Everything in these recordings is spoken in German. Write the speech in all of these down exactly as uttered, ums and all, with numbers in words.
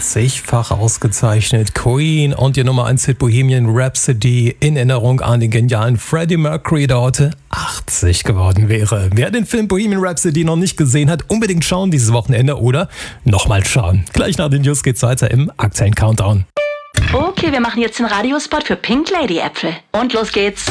zigfach ausgezeichnet. Queen und ihr Nummer eins Hit Bohemian Rhapsody in Erinnerung an den genialen Freddie Mercury, der heute achtzig geworden wäre. Wer den Film Bohemian Rhapsody noch nicht gesehen hat, unbedingt schauen dieses Wochenende oder nochmal schauen. Gleich nach den News geht's weiter im aktuellen Countdown. Okay, wir machen jetzt den Radiospot für Pink Lady Äpfel. Und los geht's.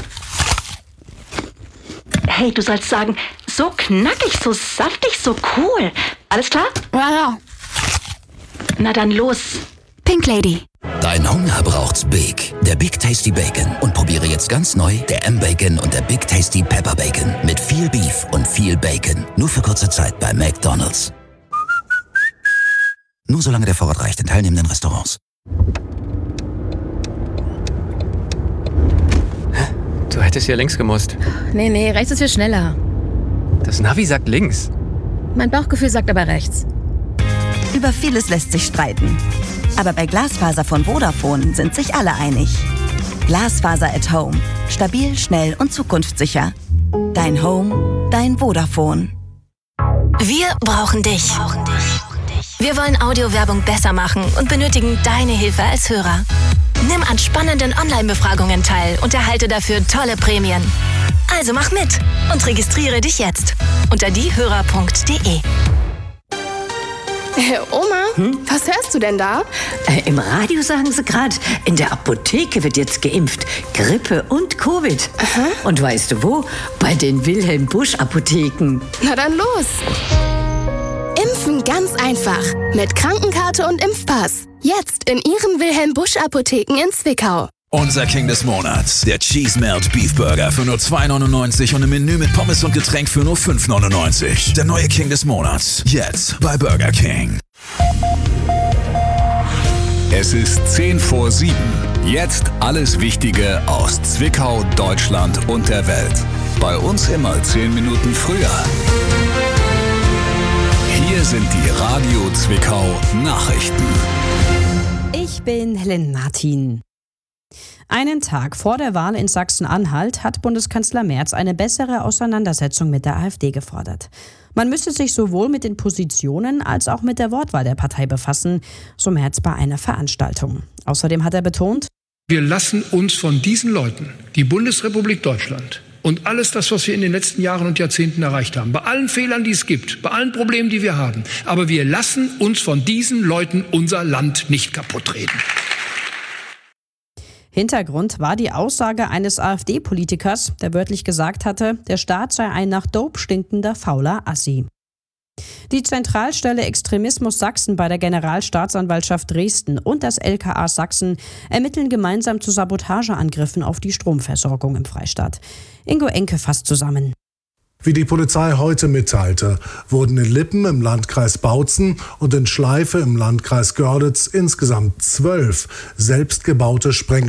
Hey, du sollst sagen, so knackig, so saftig, so cool. Alles klar? Ja, ja. Na dann los. Pink Lady. Dein Hunger braucht's Big. Der Big Tasty Bacon. Und probiere jetzt ganz neu der M-Bacon und der Big Tasty Pepper Bacon. Mit viel Beef und viel Bacon. Nur für kurze Zeit bei McDonald's. Nur solange der Vorrat reicht in teilnehmenden Restaurants. Du hättest hier links gemusst. Nee, nee, rechts ist viel schneller. Das Navi sagt links. Mein Bauchgefühl sagt aber rechts. Über vieles lässt sich streiten. Aber bei Glasfaser von Vodafone sind sich alle einig. Glasfaser at Home. Stabil, schnell und zukunftssicher. Dein Home, dein Vodafone. Wir brauchen dich. Wir wollen Audiowerbung besser machen und benötigen deine Hilfe als Hörer. Nimm an spannenden Online-Befragungen teil und erhalte dafür tolle Prämien. Also mach mit und registriere dich jetzt unter diehörer punkt de. Hey, Oma, hm? Was hörst du denn da? Äh, Im Radio sagen sie gerade, in der Apotheke wird jetzt geimpft. Grippe und Covid. Aha. Und weißt du wo? Bei den Wilhelm Busch Apotheken. Na dann los. Impfen ganz einfach. Mit Krankenkarte und Impfpass. Jetzt in Ihren Wilhelm Busch Apotheken in Zwickau. Unser King des Monats, der Cheese Melt Beef Burger für nur zwei neunundneunzig und ein Menü mit Pommes und Getränk für nur fünf neunundneunzig. Der neue King des Monats, jetzt bei Burger King. Es ist zehn vor sieben. Jetzt alles Wichtige aus Zwickau, Deutschland und der Welt. Bei uns immer zehn Minuten früher. Hier sind die Radio Zwickau Nachrichten. Ich bin Helen Martin. Einen Tag vor der Wahl in Sachsen-Anhalt hat Bundeskanzler Merz eine bessere Auseinandersetzung mit der AfD gefordert. Man müsse sich sowohl mit den Positionen als auch mit der Wortwahl der Partei befassen, so Merz bei einer Veranstaltung. Außerdem hat er betont: Wir lassen uns von diesen Leuten, die Bundesrepublik Deutschland und alles das, was wir in den letzten Jahren und Jahrzehnten erreicht haben, bei allen Fehlern, die es gibt, bei allen Problemen, die wir haben, aber wir lassen uns von diesen Leuten unser Land nicht kaputt reden. Hintergrund war die Aussage eines AfD-Politikers, der wörtlich gesagt hatte, der Staat sei ein nach Dope stinkender, fauler Assi. Die Zentralstelle Extremismus Sachsen bei der Generalstaatsanwaltschaft Dresden und das L K A Sachsen ermitteln gemeinsam zu Sabotageangriffen auf die Stromversorgung im Freistaat. Ingo Enke fasst zusammen. Wie die Polizei heute mitteilte, wurden in Lippen im Landkreis Bautzen und in Schleife im Landkreis Görlitz insgesamt zwölf selbstgebaute Spreng